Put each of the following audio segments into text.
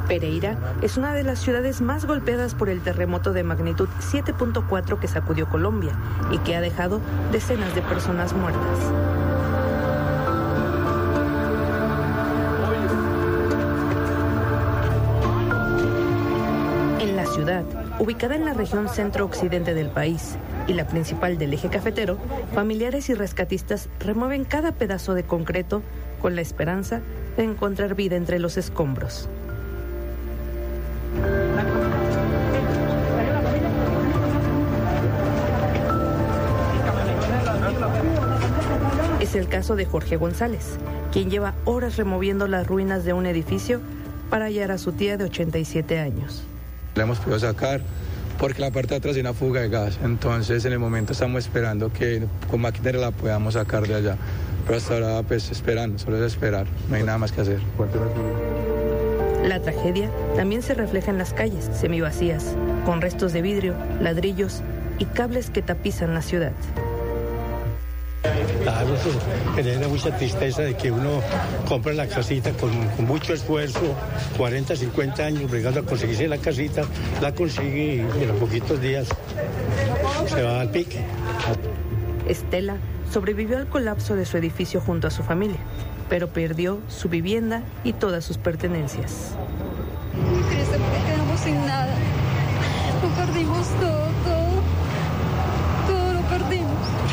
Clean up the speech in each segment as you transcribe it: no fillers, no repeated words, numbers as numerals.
Pereira es una de las ciudades más golpeadas por el terremoto de magnitud 7.4 que sacudió Colombia y que ha dejado decenas de personas muertas. En la ciudad, ubicada en la región centro-occidente del país y la principal del eje cafetero, familiares y rescatistas remueven cada pedazo de concreto con la esperanza de encontrar vida entre los escombros. Es el caso de Jorge González, quien lleva horas removiendo las ruinas de un edificio para hallar a su tía de 87 años. La hemos podido sacar porque la parte de atrás hay una fuga de gas, entonces en el momento estamos esperando que con maquinaria la podamos sacar de allá, pero hasta ahora pues esperando, solo es esperar, no hay nada más que hacer. La tragedia también se refleja en las calles, semivacías, con restos de vidrio, ladrillos y cables que tapizan la ciudad. Claro, eso genera mucha tristeza de que uno compra la casita con mucho esfuerzo, 40, 50 años bregando a conseguirse la casita, la consigue y en los poquitos días se va al pique. Estela sobrevivió al colapso de su edificio junto a su familia, pero perdió su vivienda y todas sus pertenencias. Muy triste porque quedamos sin nada. Lo perdimos todo lo perdimos.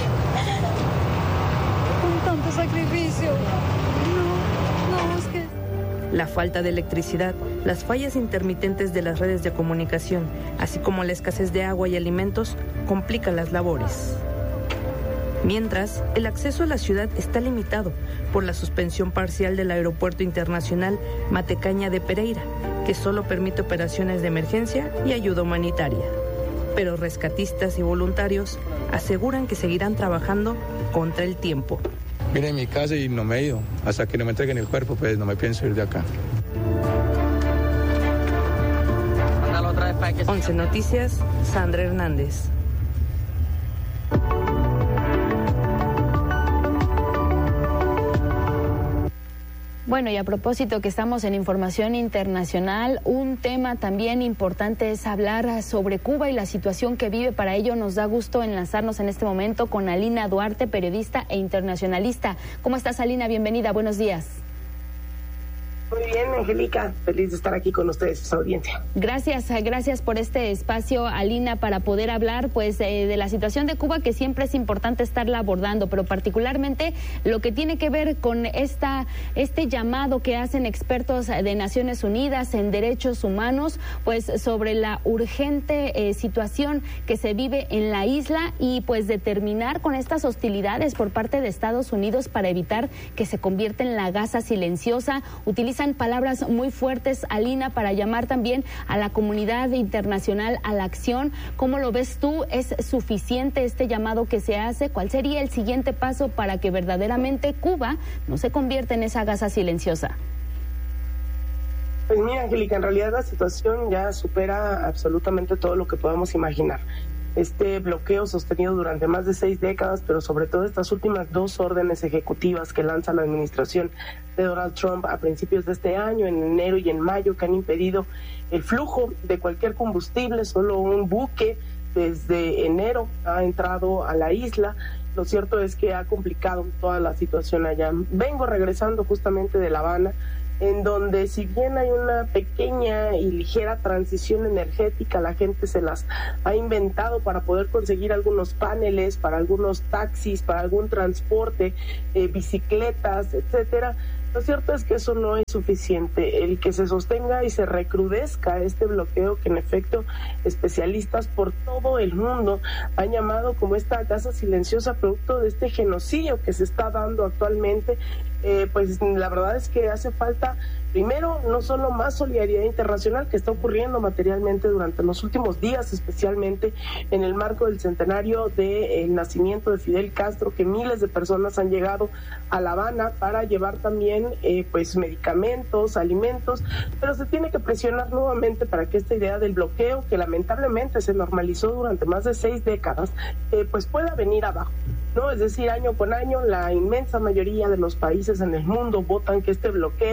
Con tanto sacrificio. No, es que... La falta de electricidad, las fallas intermitentes de las redes de comunicación, así como la escasez de agua y alimentos, complican las labores. Mientras, el acceso a la ciudad está limitado por la suspensión parcial del Aeropuerto Internacional Matecaña de Pereira, que solo permite operaciones de emergencia y ayuda humanitaria. Pero rescatistas y voluntarios aseguran que seguirán trabajando contra el tiempo. Vine en mi casa y no me he ido. Hasta que no me entreguen el cuerpo, pues no me pienso ir de acá. 11 Noticias, Sandra Hernández. Bueno, y a propósito que estamos en información internacional, un tema también importante es hablar sobre Cuba y la situación que vive. Para ello nos da gusto enlazarnos en este momento con Alina Duarte, periodista e internacionalista. ¿Cómo estás, Alina? Bienvenida, buenos días. Muy bien, Angélica, feliz de estar aquí con ustedes, su audiencia. Gracias por este espacio, Alina, para poder hablar pues de la situación de Cuba, que siempre es importante estarla abordando, pero particularmente lo que tiene que ver con este llamado que hacen expertos de Naciones Unidas en derechos humanos, pues sobre la urgente situación que se vive en la isla y pues de terminar con estas hostilidades por parte de Estados Unidos para evitar que se convierta en la Gaza silenciosa. Utilizan palabras muy fuertes, Alina, para llamar también a la comunidad internacional a la acción. ¿Cómo lo ves tú? ¿Es suficiente este llamado que se hace? ¿Cuál sería el siguiente paso para que verdaderamente Cuba no se convierta en esa Gaza silenciosa? Pues mira, Angélica, en realidad la situación ya supera absolutamente todo lo que podamos imaginar. Este bloqueo sostenido durante más de 6 décadas, pero sobre todo estas últimas 2 órdenes ejecutivas que lanza la administración de Donald Trump a principios de este año, en enero y en mayo, que han impedido el flujo de cualquier combustible. Solo un buque desde enero ha entrado a la isla. Lo cierto es que ha complicado toda la situación allá. Vengo regresando justamente de La Habana, en donde si bien hay una pequeña y ligera transición energética, la gente se las ha inventado para poder conseguir algunos paneles, para algunos taxis, para algún transporte, bicicletas, etcétera. Lo cierto es que eso no es suficiente. El que se sostenga y se recrudezca este bloqueo, que en efecto especialistas por todo el mundo han llamado como esta Gaza silenciosa, producto de este genocidio que se está dando actualmente, pues la verdad es que hace falta, primero, no solo más solidaridad internacional que está ocurriendo materialmente durante los últimos días, especialmente en el marco del centenario del nacimiento de Fidel Castro, que miles de personas han llegado a La Habana para llevar también pues medicamentos, alimentos, pero se tiene que presionar nuevamente para que esta idea del bloqueo, que lamentablemente se normalizó durante más de 6 décadas, pues pueda venir abajo, ¿no? Es decir, año con año, la inmensa mayoría de los países en el mundo votan que este bloqueo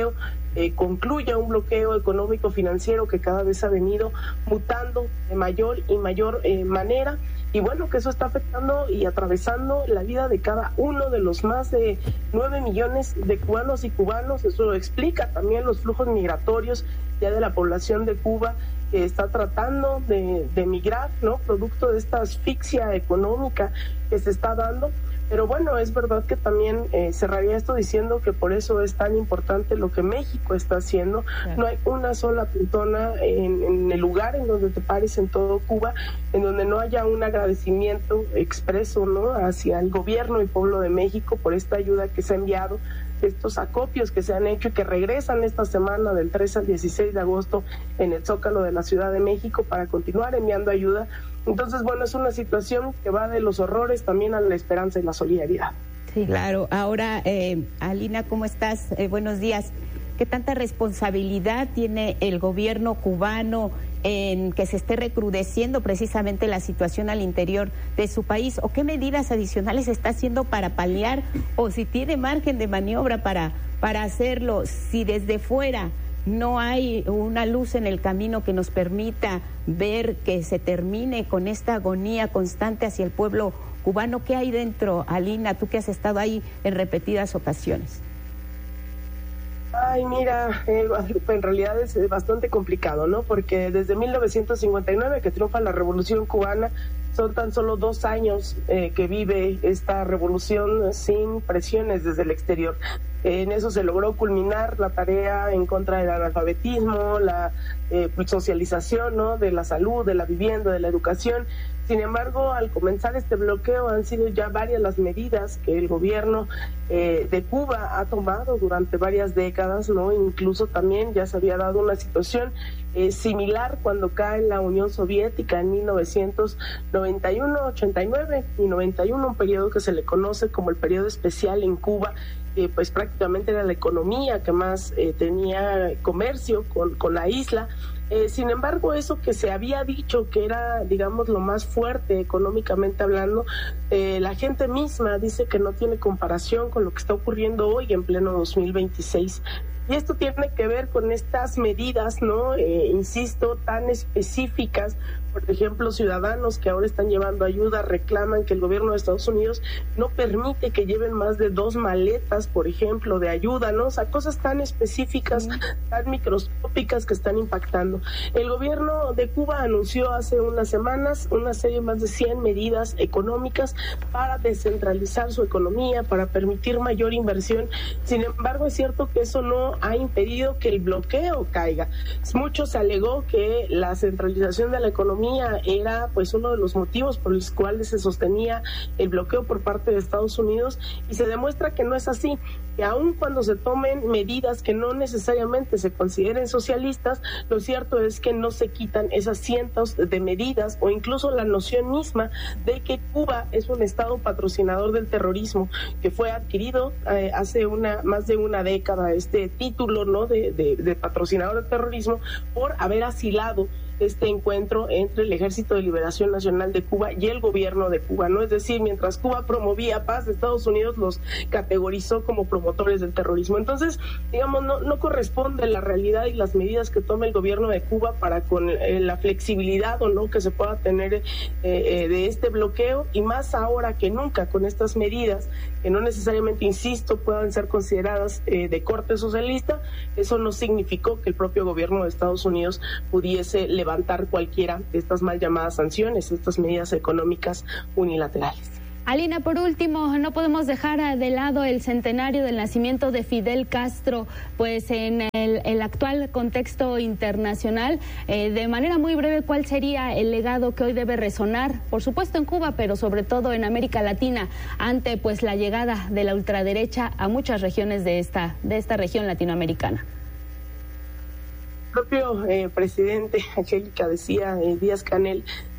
concluya un bloqueo económico financiero que cada vez ha venido mutando de mayor y mayor manera, y bueno, que eso está afectando y atravesando la vida de cada uno de los más de 9 millones de cubanos y cubanos. Eso explica también los flujos migratorios ya de la población de Cuba, que está tratando de emigrar, ¿no?, producto de esta asfixia económica que se está dando. Pero bueno, es verdad que también cerraría esto diciendo que por eso es tan importante lo que México está haciendo. Claro. No hay una sola persona en el lugar en donde te pares en todo Cuba en donde no haya un agradecimiento expreso, ¿no?, hacia el gobierno y pueblo de México por esta ayuda que se ha enviado, estos acopios que se han hecho y que regresan esta semana del 3 al 16 de agosto en el Zócalo de la Ciudad de México para continuar enviando ayuda. Entonces, bueno, es una situación que va de los horrores también a la esperanza y la solidaridad. Sí, claro. Ahora, Alina, ¿cómo estás? Buenos días. ¿Qué tanta responsabilidad tiene el gobierno cubano en que se esté recrudeciendo precisamente la situación al interior de su país? ¿O qué medidas adicionales está haciendo para paliar, o si tiene margen de maniobra para hacerlo? Si desde fuera no hay una luz en el camino que nos permita ver que se termine con esta agonía constante hacia el pueblo cubano, ¿qué hay dentro, Alina, tú que has estado ahí en repetidas ocasiones? Ay, mira, en realidad es bastante complicado, ¿no? Porque desde 1959 que triunfa la Revolución Cubana, son tan solo 2 años que vive esta revolución sin presiones desde el exterior. En eso se logró culminar la tarea en contra del analfabetismo, la socialización, ¿no?, de la salud, de la vivienda, de la educación. Sin embargo, al comenzar este bloqueo han sido ya varias las medidas que el gobierno de Cuba ha tomado durante varias décadas, ¿no? Incluso también ya se había dado una situación similar cuando cae la Unión Soviética en 1991, 89 y 91, un periodo que se le conoce como el periodo especial en Cuba, pues prácticamente era la economía que más tenía comercio con la isla. Sin embargo, eso que se había dicho que era, digamos, lo más fuerte económicamente hablando, la gente misma dice que no tiene comparación con lo que está ocurriendo hoy en pleno 2026. Y esto tiene que ver con estas medidas, ¿no? Insisto, tan específicas. Por ejemplo, ciudadanos que ahora están llevando ayuda reclaman que el gobierno de Estados Unidos no permite que lleven más de 2 maletas, por ejemplo, de ayuda, ¿no? O sea, cosas tan específicas, tan microscópicas que están impactando. El gobierno de Cuba anunció hace unas semanas una serie de más de 100 medidas económicas para descentralizar su economía, para permitir mayor inversión. Sin embargo, es cierto que eso no ha impedido que el bloqueo caiga. Mucho se alegó que la centralización de la economía era pues uno de los motivos por los cuales se sostenía el bloqueo por parte de Estados Unidos, y se demuestra que no es así, que aun cuando se tomen medidas que no necesariamente se consideren socialistas, lo cierto es que no se quitan esas cientos de medidas o incluso la noción misma de que Cuba es un estado patrocinador del terrorismo, que fue adquirido hace más de una década este título, ¿no?, de patrocinador del terrorismo por haber asilado este encuentro entre el Ejército de Liberación Nacional de Cuba y el gobierno de Cuba, ¿no? Es decir, mientras Cuba promovía paz, Estados Unidos los categorizó como promotores del terrorismo. Entonces, digamos, no corresponde la realidad y las medidas que toma el gobierno de Cuba para con la flexibilidad o no que se pueda tener de este bloqueo, y más ahora que nunca con estas medidas que no necesariamente, insisto, puedan ser consideradas de corte socialista. Eso no significó que el propio gobierno de Estados Unidos pudiese levantar cualquiera de estas mal llamadas sanciones, estas medidas económicas unilaterales. Alina, por último, no podemos dejar de lado el centenario del nacimiento de Fidel Castro, pues en el actual contexto internacional. De manera muy breve, ¿cuál sería el legado que hoy debe resonar, por supuesto en Cuba, pero sobre todo en América Latina, ante pues la llegada de la ultraderecha a muchas regiones de esta región latinoamericana? El propio presidente, Angélica decía, Díaz-Canel,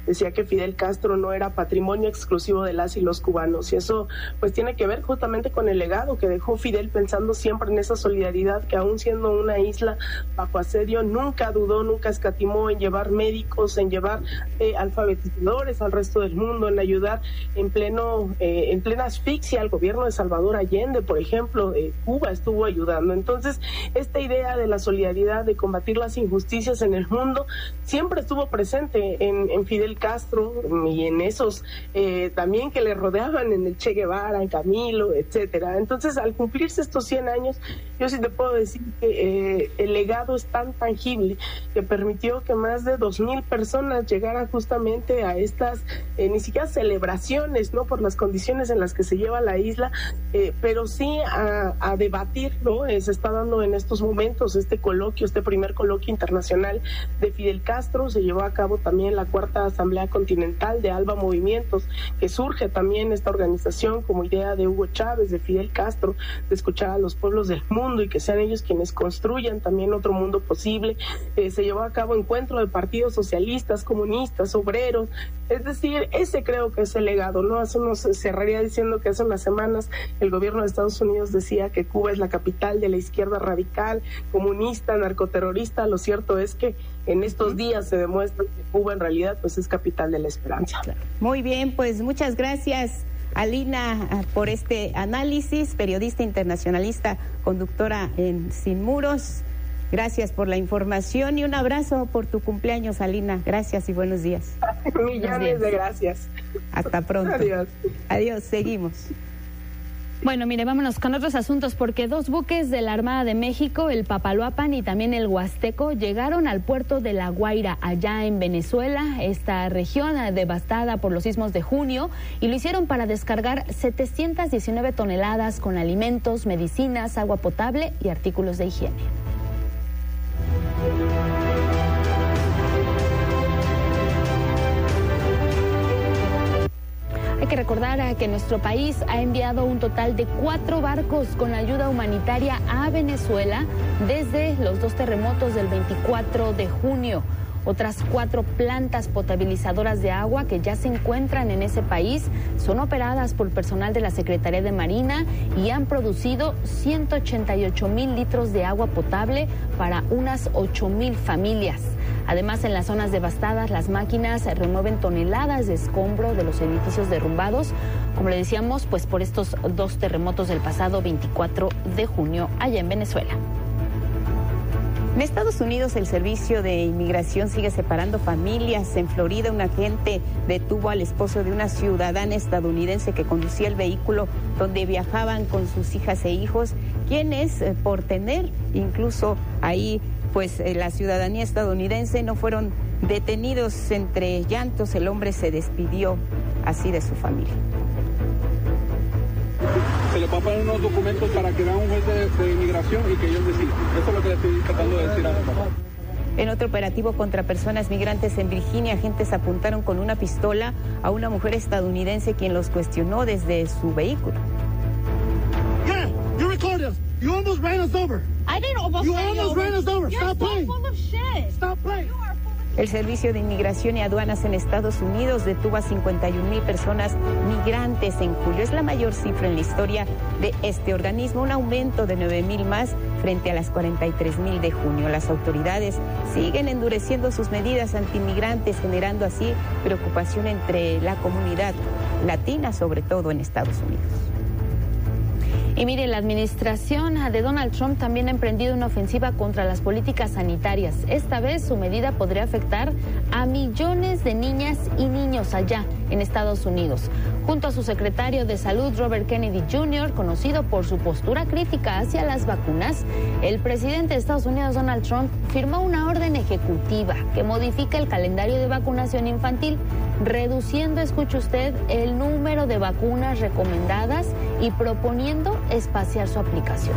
decía que Fidel Castro no era patrimonio exclusivo de las y los cubanos, y eso pues tiene que ver justamente con el legado que dejó Fidel, pensando siempre en esa solidaridad, que aún siendo una isla bajo asedio nunca dudó, nunca escatimó en llevar médicos, en llevar alfabetizadores al resto del mundo, en ayudar en plena asfixia al gobierno de Salvador Allende, por ejemplo. Cuba estuvo ayudando. Entonces, esta idea de la solidaridad, de combatir las injusticias en el mundo, siempre estuvo presente en Fidel Castro y en esos también que le rodeaban, en el Che Guevara, en Camilo, etcétera. Entonces, al cumplirse estos 100 años, yo sí te puedo decir que el legado es tan tangible que permitió que más de 2,000 personas llegaran justamente a estas ni siquiera celebraciones, ¿no?, por las condiciones en las que se lleva la isla, pero sí a debatir, ¿no? Se está dando en estos momentos este primer coloquio internacional de Fidel Castro. Se llevó a cabo también la 4ª Asamblea Continental de ALBA Movimientos, que surge también esta organización como idea de Hugo Chávez, de Fidel Castro, de escuchar a los pueblos del mundo y que sean ellos quienes construyan también otro mundo posible. Se llevó a cabo encuentro de partidos socialistas, comunistas, obreros. Es decir, ese creo que es el legado, ¿no? Cerraría diciendo que hace unas semanas el gobierno de Estados Unidos decía que Cuba es la capital de la izquierda radical, comunista, narcoterrorista. Lo cierto es que en estos días se demuestra que Cuba en realidad pues es capital de la esperanza. Muy bien, pues muchas gracias, Alina, por este análisis, periodista internacionalista, conductora en Sin Muros. Gracias por la información y un abrazo por tu cumpleaños, Alina. Gracias y buenos días. Millones de gracias. Hasta pronto. Adiós. Adiós, seguimos. Bueno, mire, vámonos con otros asuntos, porque 2 buques de la Armada de México, el Papaloapan y también el Huasteco, llegaron al puerto de La Guaira, allá en Venezuela, esta región devastada por los sismos de junio, y lo hicieron para descargar 719 toneladas con alimentos, medicinas, agua potable y artículos de higiene. Hay que recordar que nuestro país ha enviado un total de 4 barcos con ayuda humanitaria a Venezuela desde los 2 terremotos del 24 de junio. Otras 4 plantas potabilizadoras de agua que ya se encuentran en ese país son operadas por personal de la Secretaría de Marina y han producido 188,000 litros de agua potable para unas 8,000 familias. Además, en las zonas devastadas, las máquinas remueven toneladas de escombro de los edificios derrumbados, como le decíamos, pues por estos 2 terremotos del pasado 24 de junio allá en Venezuela. En Estados Unidos, el Servicio de Inmigración sigue separando familias. En Florida, un agente detuvo al esposo de una ciudadana estadounidense que conducía el vehículo donde viajaban con sus hijas e hijos, quienes, por tener incluso ahí pues la ciudadanía estadounidense, no fueron detenidos. Entre llantos, el hombre se despidió así de su familia. Se le va a poner unos documentos para que vean un juez de inmigración y que ellos decidan. Eso es lo que le estoy tratando de decir a mi papá. En otro operativo contra personas migrantes en Virginia, agentes apuntaron con una pistola a una mujer estadounidense quien los cuestionó desde su vehículo. Yeah, you recorded us. You almost ran us over. I didn't almost You ran almost ran us over. You're Stop playing. full of shit. Stop playing. El Servicio de Inmigración y Aduanas en Estados Unidos detuvo a 51,000 personas migrantes en julio. Es la mayor cifra en la historia de este organismo, un aumento de 9,000 más frente a las 43,000 de junio. Las autoridades siguen endureciendo sus medidas antiinmigrantes, generando así preocupación entre la comunidad latina, sobre todo en Estados Unidos. Y mire, la administración de Donald Trump también ha emprendido una ofensiva contra las políticas sanitarias. Esta vez su medida podría afectar a millones de niñas y niños allá en Estados Unidos. Junto a su secretario de Salud, Robert Kennedy Jr., conocido por su postura crítica hacia las vacunas, el presidente de Estados Unidos, Donald Trump, firmó una orden ejecutiva que modifica el calendario de vacunación infantil, reduciendo, escuche usted, el número de vacunas recomendadas y proponiendo espaciar su aplicación.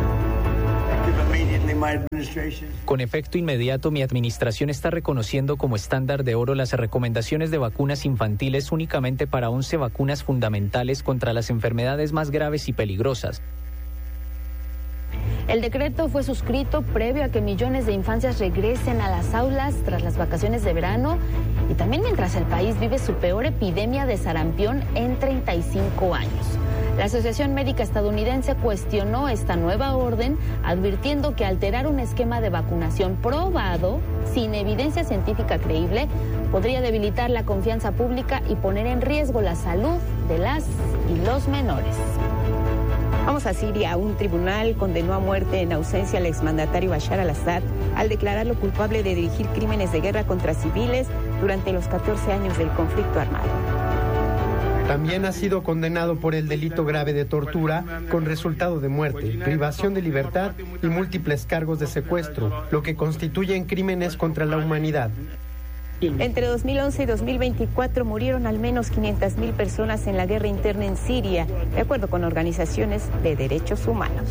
Con efecto inmediato, mi administración está reconociendo como estándar de oro las recomendaciones de vacunas infantiles únicamente para 11 vacunas fundamentales contra las enfermedades más graves y peligrosas. El decreto fue suscrito previo a que millones de infancias regresen a las aulas tras las vacaciones de verano y también mientras el país vive su peor epidemia de sarampión en 35 años. La Asociación Médica Estadounidense cuestionó esta nueva orden, advirtiendo que alterar un esquema de vacunación probado, sin evidencia científica creíble, podría debilitar la confianza pública y poner en riesgo la salud de las y los menores. Vamos a Siria. Un tribunal condenó a muerte en ausencia al exmandatario Bashar al-Assad al declararlo culpable de dirigir crímenes de guerra contra civiles durante los 14 años del conflicto armado. También ha sido condenado por el delito grave de tortura con resultado de muerte, privación de libertad y múltiples cargos de secuestro, lo que constituyen crímenes contra la humanidad. Entre 2011 y 2024 murieron al menos 500.000 personas en la guerra interna en Siria, de acuerdo con organizaciones de derechos humanos.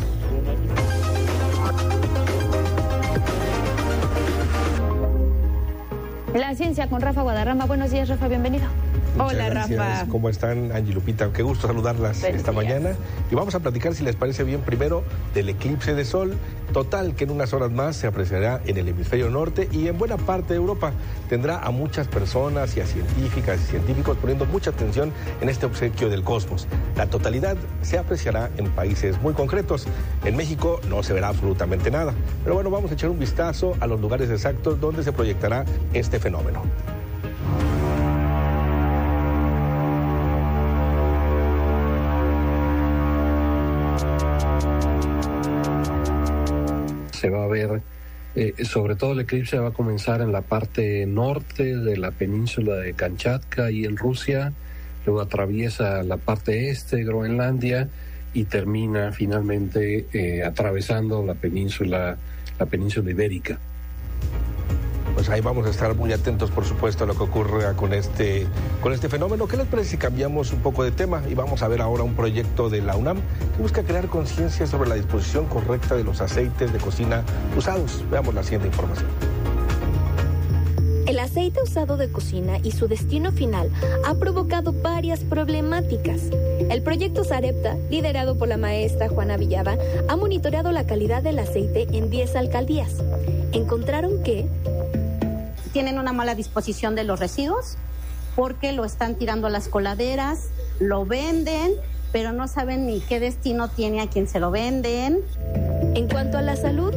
La ciencia con Rafa Guadarrama. Buenos días, Rafa, bienvenido. Hola, Rafa. ¿Cómo están, Angie, Lupita? Qué gusto saludarlas esta mañana. Y vamos a platicar, si les parece bien, primero del eclipse de sol total, que en unas horas más se apreciará en el hemisferio norte y en buena parte de Europa. Tendrá a muchas personas y a científicas y científicos poniendo mucha atención en este obsequio del cosmos. La totalidad se apreciará en países muy concretos. En México no se verá absolutamente nada. Pero bueno, vamos a echar un vistazo a los lugares exactos donde se proyectará este fenómeno. Se va a ver, sobre todo el eclipse va a comenzar en la parte norte de la península de Kamchatka y en Rusia, luego atraviesa la parte este, Groenlandia, y termina finalmente atravesando la península ibérica. Pues ahí vamos a estar muy atentos, por supuesto, a lo que ocurra con este fenómeno. ¿Qué les parece si cambiamos un poco de tema? Y vamos a ver ahora un proyecto de la UNAM que busca crear conciencia sobre la disposición correcta de los aceites de cocina usados. Veamos la siguiente información. El aceite usado de cocina y su destino final ha provocado varias problemáticas. El proyecto Sarepta, liderado por la maestra Juana Villada, ha monitoreado la calidad del aceite en 10 alcaldías. Encontraron que tienen una mala disposición de los residuos porque lo están tirando a las coladeras, lo venden, pero no saben ni qué destino tiene a quien se lo venden. En cuanto a la salud,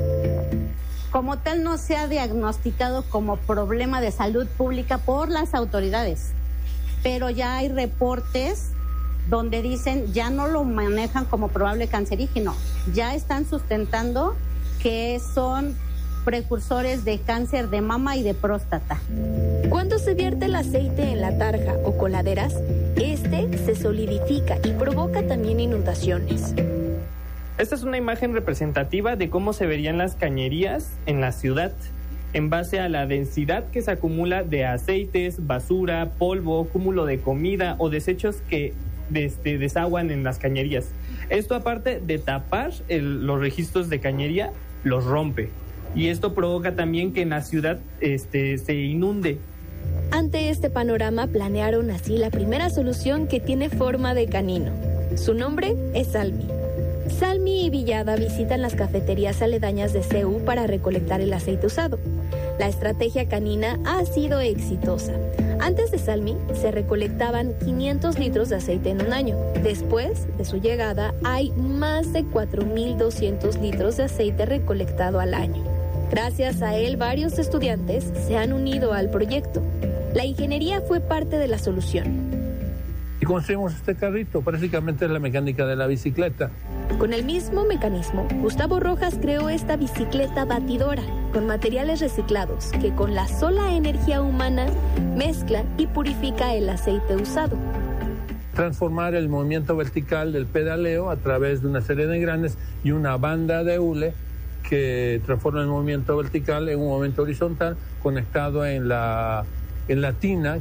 como tal no se ha diagnosticado como problema de salud pública por las autoridades, pero ya hay reportes donde dicen ya no lo manejan como probable cancerígeno, ya están sustentando que son precursores de cáncer de mama y de próstata. Cuando se vierte el aceite en la tarja o coladeras, este se solidifica y provoca también inundaciones. Esta es una imagen representativa de cómo se verían las cañerías en la ciudad, en base a la densidad que se acumula de aceites, basura, polvo, cúmulo de comida o desechos que desaguan en las cañerías. Esto, aparte de tapar los registros de cañería, los rompe. Y esto provoca también que en la ciudad se inunde. Ante este panorama planearon así la primera solución que tiene forma de canino. Su nombre es Salmi. Salmi y Villada visitan las cafeterías aledañas de CEU para recolectar el aceite usado. La estrategia canina ha sido exitosa. Antes de Salmi se recolectaban 500 litros de aceite en un año. Después de su llegada hay más de 4.200 litros de aceite recolectado al año. Gracias a él, varios estudiantes se han unido al proyecto. La ingeniería fue parte de la solución. Y construimos este carrito, prácticamente es la mecánica de la bicicleta. Con el mismo mecanismo, Gustavo Rojas creó esta bicicleta batidora, con materiales reciclados, que con la sola energía humana mezcla y purifica el aceite usado. Transformar el movimiento vertical del pedaleo a través de una serie de engranes y una banda de hule que transforma el movimiento vertical en un movimiento horizontal conectado en la tina.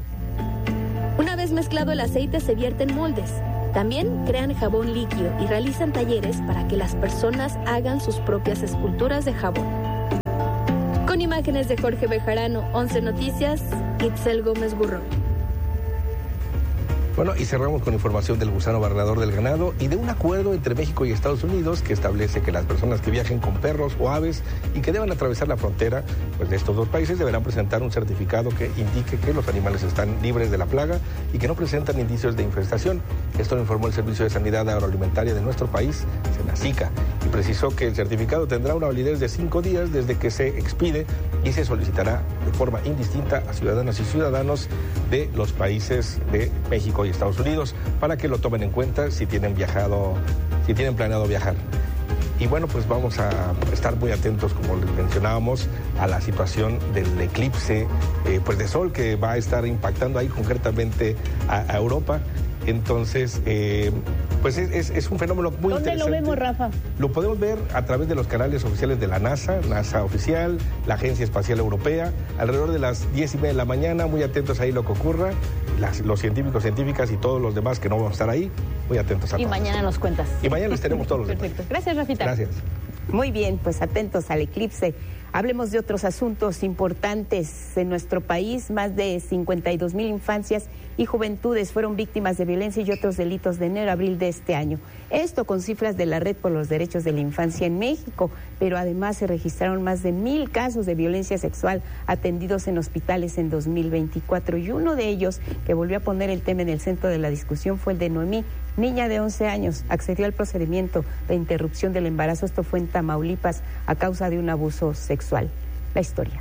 Una vez mezclado el aceite se vierte en moldes. También crean jabón líquido y realizan talleres para que las personas hagan sus propias esculturas de jabón. Con imágenes de Jorge Bejarano, 11 Noticias, Itzel Gómez Gurrón. Bueno, y cerramos con información del gusano barredor del ganado y de un acuerdo entre México y Estados Unidos que establece que las personas que viajen con perros o aves y que deban atravesar la frontera pues, de estos dos países deberán presentar un certificado que indique que los animales están libres de la plaga y que no presentan indicios de infestación. Esto lo informó el Servicio de Sanidad Agroalimentaria de nuestro país, SENASICA, y precisó que el certificado tendrá una validez de 5 días desde que se expide y se solicitará de forma indistinta a ciudadanas y ciudadanos de los países de México y Estados Unidos para que lo tomen en cuenta si tienen planeado viajar. Y bueno, pues vamos a estar muy atentos, como les mencionábamos, a la situación del eclipse pues de sol que va a estar impactando ahí concretamente a Europa. Entonces, pues es un fenómeno muy interesante. ¿Dónde lo vemos, Rafa? Lo podemos ver a través de los canales oficiales de la NASA oficial, la Agencia Espacial Europea, alrededor de las 10:30 de la mañana, muy atentos ahí lo que ocurra, los científicos, científicas y todos los demás que no vamos a estar ahí, muy atentos a todos. Y mañana nos cuentas. Y mañana les tenemos todos los detalles. Perfecto. Gracias, Rafita. Gracias. Muy bien, pues atentos al eclipse. Hablemos de otros asuntos importantes. En nuestro país, más de 52,000 infancias y juventudes fueron víctimas de violencia y otros delitos de enero a abril de este año. Esto con cifras de la Red por los Derechos de la Infancia en México, pero además se registraron más de 1,000 casos de violencia sexual atendidos en hospitales en 2024. Y uno de ellos, que volvió a poner el tema en el centro de la discusión, fue el de Noemí, niña de 11 años, accedió al procedimiento de interrupción del embarazo. Esto fue en Tamaulipas a causa de un abuso sexual. La historia.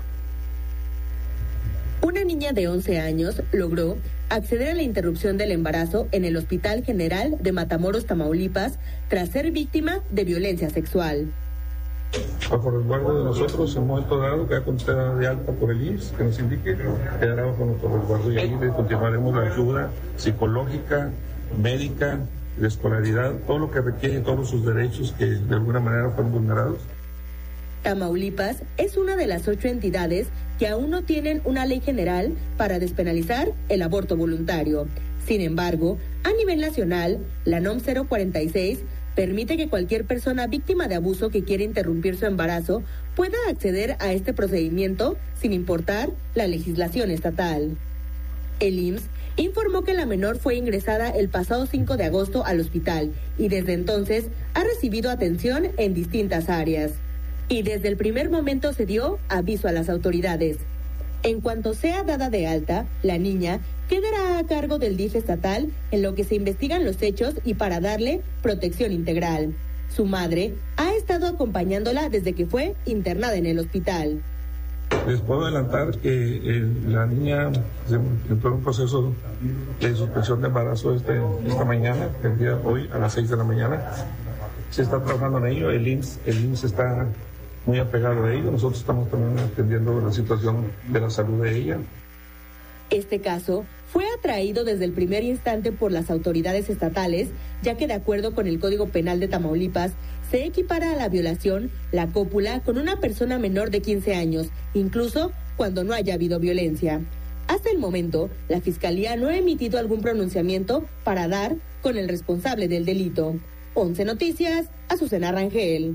Una niña de 11 años logró acceder a la interrupción del embarazo en el Hospital General de Matamoros, Tamaulipas, tras ser víctima de violencia sexual. Bajo resguardo de nosotros, en un momento dado, que cuando esté de alta por el IMSS, que nos indique, quedará bajo nuestro resguardo y ahí le continuaremos la ayuda psicológica, médica, de escolaridad, todo lo que requiere, todos sus derechos que de alguna manera fueron vulnerados. Tamaulipas es una de las 8 entidades que aún no tienen una ley general para despenalizar el aborto voluntario. Sin embargo, a nivel nacional, la NOM 046 permite que cualquier persona víctima de abuso que quiera interrumpir su embarazo pueda acceder a este procedimiento sin importar la legislación estatal. El IMSS informó que la menor fue ingresada el pasado 5 de agosto al hospital y desde entonces ha recibido atención en distintas áreas. Y desde el primer momento se dio aviso a las autoridades. En cuanto sea dada de alta, la niña quedará a cargo del DIF estatal en lo que se investigan los hechos y para darle protección integral. Su madre ha estado acompañándola desde que fue internada en el hospital. Les puedo adelantar que la niña entró en un proceso de suspensión de embarazo esta mañana, el día de hoy a las 6 de la mañana. Se está trabajando en ello, el IMSS está muy apegado a ello. Nosotros estamos también atendiendo la situación de la salud de ella. Este caso fue atraído desde el primer instante por las autoridades estatales, ya que de acuerdo con el Código Penal de Tamaulipas, se equipara a la violación la cópula con una persona menor de 15 años, incluso cuando no haya habido violencia. Hasta el momento, la Fiscalía no ha emitido algún pronunciamiento para dar con el responsable del delito. 11 Noticias, Azucena Rangel.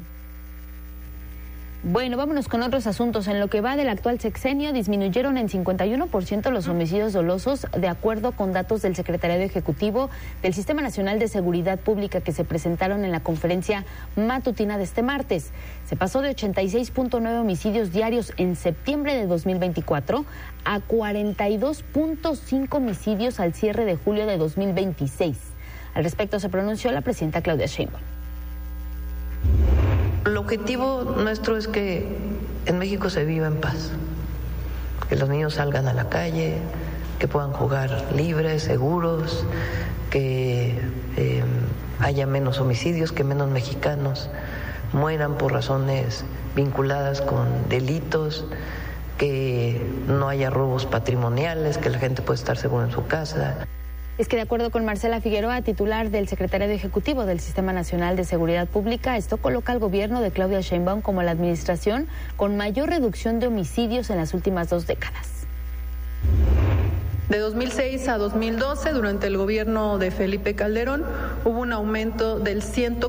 Bueno, vámonos con otros asuntos. En lo que va del actual sexenio, disminuyeron en 51% los homicidios dolosos, de acuerdo con datos del Secretariado Ejecutivo del Sistema Nacional de Seguridad Pública que se presentaron en la conferencia matutina de este martes. Se pasó de 86.9 homicidios diarios en septiembre de 2024 a 42.5 homicidios al cierre de julio de 2026. Al respecto se pronunció la presidenta Claudia Sheinbaum. El objetivo nuestro es que en México se viva en paz, que los niños salgan a la calle, que puedan jugar libres, seguros, que haya menos homicidios, que menos mexicanos mueran por razones vinculadas con delitos, que no haya robos patrimoniales, que la gente pueda estar segura en su casa. Es que de acuerdo con Marcela Figueroa, titular del Secretariado Ejecutivo del Sistema Nacional de Seguridad Pública, esto coloca al gobierno de Claudia Sheinbaum como la administración con mayor reducción de homicidios en las últimas 2 décadas. De 2006 a 2012, durante el gobierno de Felipe Calderón, hubo un aumento del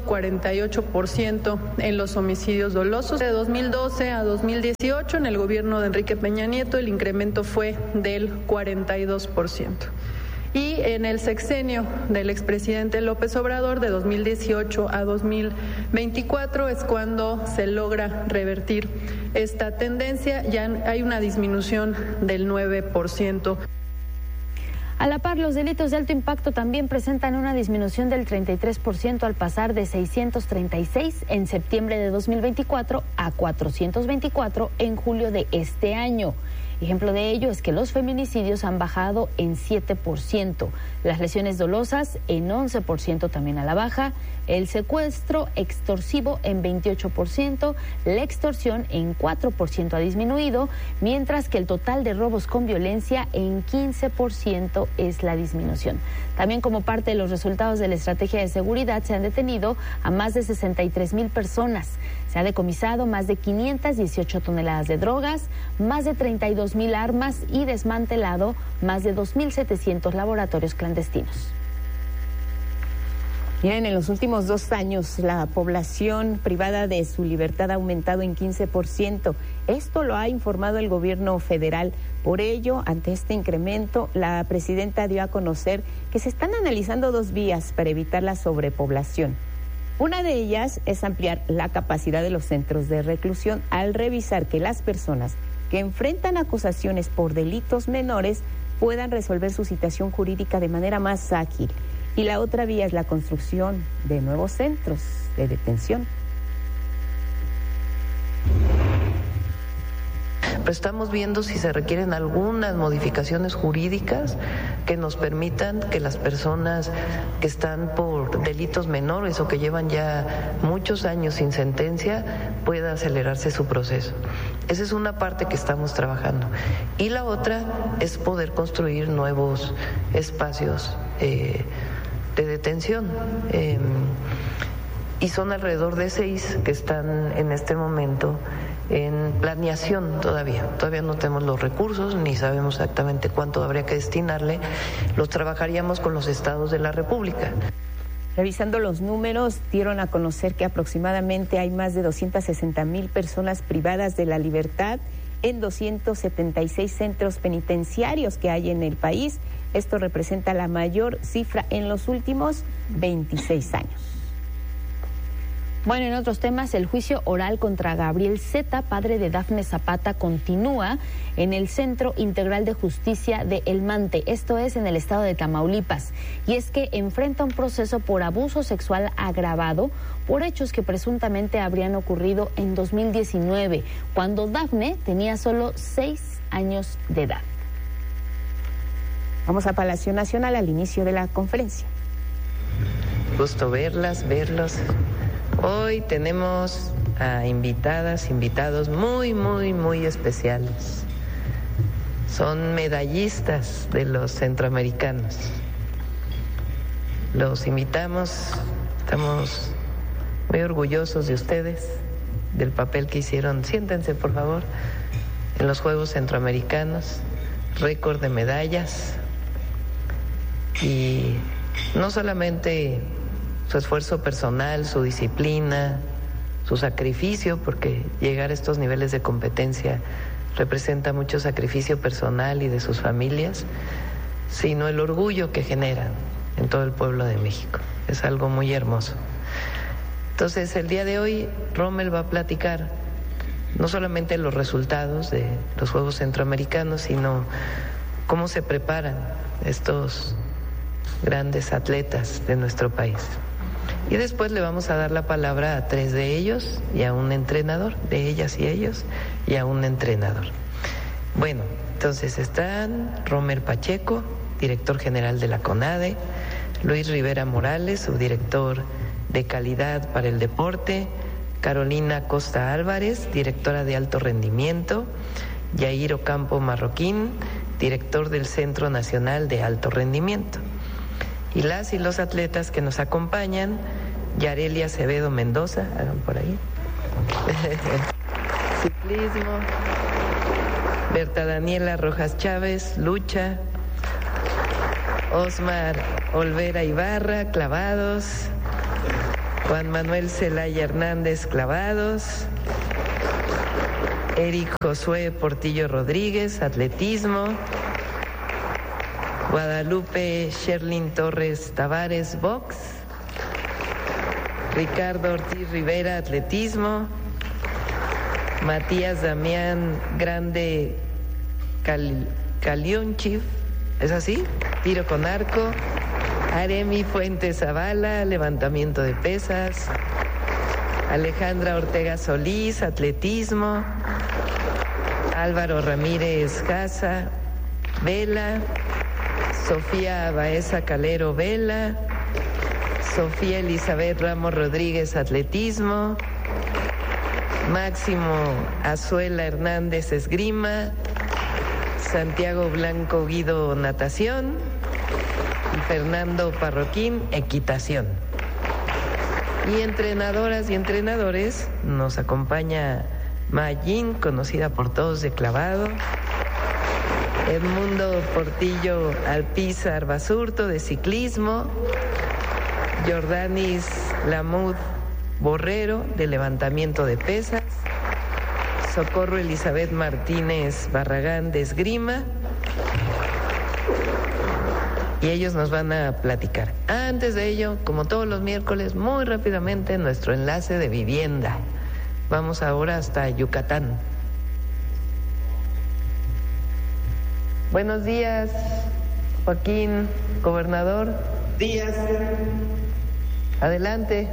148% en los homicidios dolosos. De 2012 a 2018, en el gobierno de Enrique Peña Nieto, el incremento fue del 42%. y en el sexenio del expresidente López Obrador de 2018 a 2024 es cuando se logra revertir esta tendencia. Ya hay una disminución del 9%. A la par, los delitos de alto impacto también presentan una disminución del 33% al pasar de 636 en septiembre de 2024 a 424 en julio de este año. Ejemplo de ello es que los feminicidios han bajado en 7%, las lesiones dolosas en 11% también a la baja, el secuestro extorsivo en 28%, la extorsión en 4% ha disminuido, mientras que el total de robos con violencia en 15% es la disminución. También como parte de los resultados de la estrategia de seguridad se han detenido a más de 63,000 personas. Se ha decomisado más de 518 toneladas de drogas, más de 32,000 armas y desmantelado más de 2,700 laboratorios clandestinos. Miren, en los últimos 2 años la población privada de su libertad ha aumentado en 15%. Esto lo ha informado el gobierno federal. Por ello, ante este incremento, la presidenta dio a conocer que se están analizando 2 vías para evitar la sobrepoblación. Una de ellas es ampliar la capacidad de los centros de reclusión al revisar que las personas que enfrentan acusaciones por delitos menores puedan resolver su situación jurídica de manera más ágil. Y la otra vía es la construcción de nuevos centros de detención. Pero estamos viendo si se requieren algunas modificaciones jurídicas que nos permitan que las personas que están por delitos menores o que llevan ya muchos años sin sentencia pueda acelerarse su proceso. Esa es una parte que estamos trabajando. Y la otra es poder construir nuevos espacios de detención. Y son alrededor de 6 que están en este momento en planeación todavía. Todavía no tenemos los recursos ni sabemos exactamente cuánto habría que destinarle. Los trabajaríamos con los estados de la República. Revisando los números, dieron a conocer que aproximadamente hay más de 260,000 personas privadas de la libertad en 276 centros penitenciarios que hay en el país. Esto representa la mayor cifra en los últimos 26 años. Bueno, en otros temas, el juicio oral contra Gabriel Zeta, padre de Dafne Zapata, continúa en el Centro Integral de Justicia de El Mante, esto es en el estado de Tamaulipas. Y es que enfrenta un proceso por abuso sexual agravado por hechos que presuntamente habrían ocurrido en 2019, cuando Dafne tenía solo 6 años de edad. Vamos a Palacio Nacional al inicio de la conferencia. Gusto verlos. Hoy tenemos a invitados muy especiales. Son medallistas de los centroamericanos. Los invitamos, estamos muy orgullosos de ustedes, del papel que hicieron. Siéntense, por favor, en los Juegos Centroamericanos, récord de medallas. Y no solamente su esfuerzo personal, su disciplina, su sacrificio, porque llegar a estos niveles de competencia representa mucho sacrificio personal y de sus familias, sino el orgullo que generan en todo el pueblo de México. Es algo muy hermoso. Entonces, el día de hoy, Rommel va a platicar no solamente los resultados de los Juegos Centroamericanos, sino cómo se preparan estos grandes atletas de nuestro país. Y después le vamos a dar la palabra a 3 de ellos y a un entrenador, de ellas y ellos, y a un entrenador. Bueno, entonces están Rommel Pacheco, director general de la CONADE, Luis Rivera Morales, subdirector de calidad para el deporte, Carolina Costa Álvarez, directora de alto rendimiento, Yair Ocampo Marroquín, director del Centro Nacional de Alto Rendimiento. Y las y los atletas que nos acompañan, Yarelia Acevedo Mendoza, hagan por ahí, ciclismo, Berta Daniela Rojas Chávez, lucha, Osmar Olvera Ibarra, clavados, Juan Manuel Celaya Hernández, clavados, Eric Josué Portillo Rodríguez, atletismo, Guadalupe Sherlyn Torres Tavares, box. Ricardo Ortiz Rivera, atletismo. Matías Damián Grande Calionchiv, ¿es así? Tiro con arco. Aremi Fuentes Zavala, levantamiento de pesas. Alejandra Ortega Solís, atletismo. Álvaro Ramírez Gaza, vela. Sofía Baeza Calero, vela. Sofía Elizabeth Ramos Rodríguez, atletismo. Máximo Azuela Hernández, esgrima. Santiago Blanco Guido, natación. Y Fernando Parroquín, equitación. Y entrenadoras y entrenadores, nos acompaña Mayín, conocida por todos de clavado. Edmundo Portillo Alpizar Basurto, de ciclismo. Jordanis Lamud Borrero, de levantamiento de pesas. Socorro Elizabeth Martínez Barragán, de esgrima. Y ellos nos van a platicar. Antes de ello, como todos los miércoles, muy rápidamente nuestro enlace de vivienda. Vamos ahora hasta Yucatán. Buenos días, Joaquín, gobernador. Días. Adelante.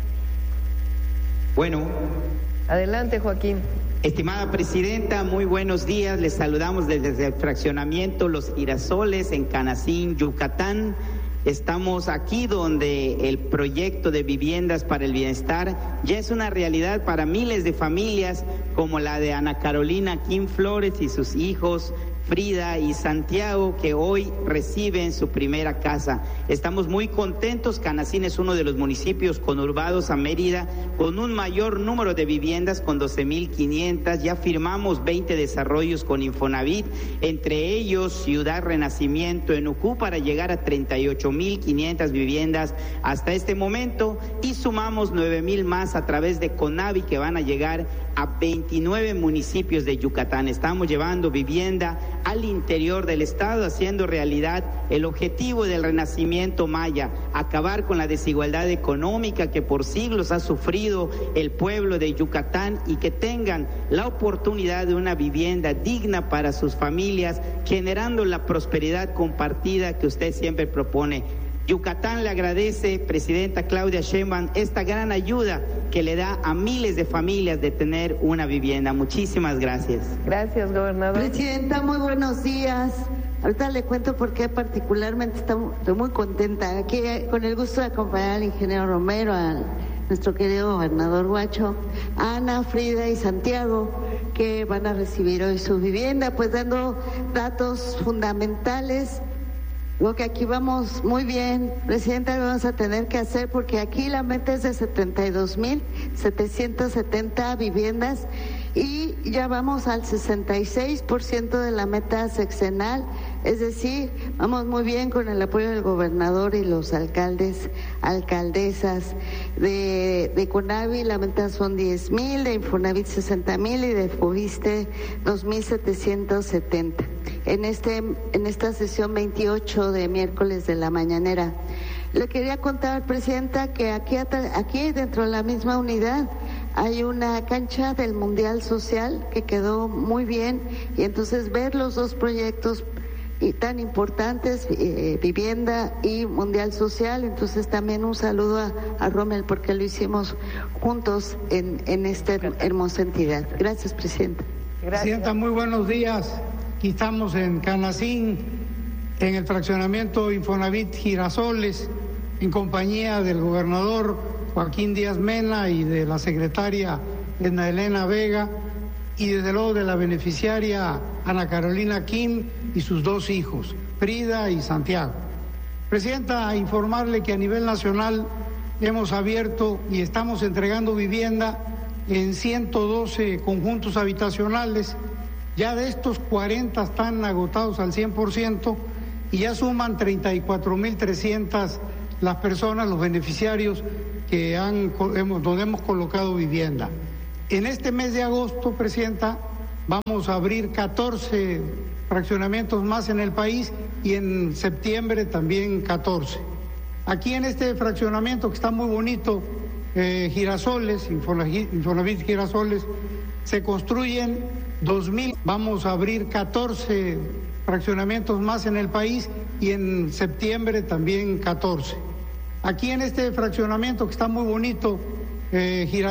Bueno. Adelante, Joaquín. Estimada presidenta, muy buenos días. Les saludamos desde el fraccionamiento Los Girasoles en Canacín, Yucatán. Estamos aquí donde el proyecto de viviendas para el bienestar ya es una realidad para miles de familias como la de Ana Carolina Kim Flores y sus hijos Frida y Santiago, que hoy reciben su primera casa. Estamos muy contentos. Canacín es uno de los municipios conurbados a Mérida con un mayor número de viviendas, con 12,500. Ya firmamos 20 desarrollos con Infonavit, entre ellos Ciudad Renacimiento en Ucú, para llegar a 38,500 viviendas hasta este momento, y sumamos 9,000 más a través de Conavi, que van a llegar a 29 municipios de Yucatán. Estamos llevando vivienda al interior del estado, haciendo realidad el objetivo del renacimiento maya, acabar con la desigualdad económica que por siglos ha sufrido el pueblo de Yucatán, y que tengan la oportunidad de una vivienda digna para sus familias, generando la prosperidad compartida que usted siempre propone. Yucatán le agradece, presidenta Claudia Sheinbaum, esta gran ayuda que le da a miles de familias de tener una vivienda. Muchísimas gracias. Gracias, gobernador. Presidenta, muy buenos días. Ahorita le cuento por qué particularmente estoy muy contenta. Aquí con el gusto de acompañar al ingeniero Romero, a nuestro querido gobernador Huacho, Ana, Frida y Santiago, que van a recibir hoy su vivienda, pues dando datos fundamentales. Lo que aquí vamos muy bien, presidenta, lo vamos a tener que hacer, porque aquí la meta es de 72,770 viviendas y ya vamos al 66% de la meta sexenal, es decir, vamos muy bien con el apoyo del gobernador y los alcaldes, alcaldesas de Conavi. La meta son 10,000, de Infonavit 60,000 y de Fobiste 2,770. En esta sesión 28 de miércoles de la mañanera. Le quería contar, presidenta, que aquí dentro de la misma unidad hay una cancha del Mundial Social que quedó muy bien, y entonces ver los dos proyectos tan importantes, vivienda y Mundial Social, entonces también un saludo a Rommel, porque lo hicimos juntos en esta hermosa entidad. Gracias, presidenta. Gracias. Presidenta, muy buenos días. Aquí estamos en Canacín, en el fraccionamiento Infonavit Girasoles, en compañía del gobernador Joaquín Díaz Mena y de la secretaria Edna Elena Vega, y desde luego de la beneficiaria Ana Carolina Kim y sus dos hijos, Frida y Santiago. Presidenta, informarle que a nivel nacional hemos abierto y estamos entregando vivienda en 112 conjuntos habitacionales. Ya de estos 40 están agotados al 100% y ya suman 34,300 las personas, los beneficiarios donde hemos colocado vivienda. En este mes de agosto, presidenta, vamos a abrir 14 fraccionamientos más en el país y en septiembre también 14. Aquí en este fraccionamiento que está muy bonito, Girasoles, Infonavit Girasoles, se construyen 2,000. Vamos a abrir 14 fraccionamientos más en el país y en septiembre también 14. Aquí en este fraccionamiento que está muy bonito, Girasoles.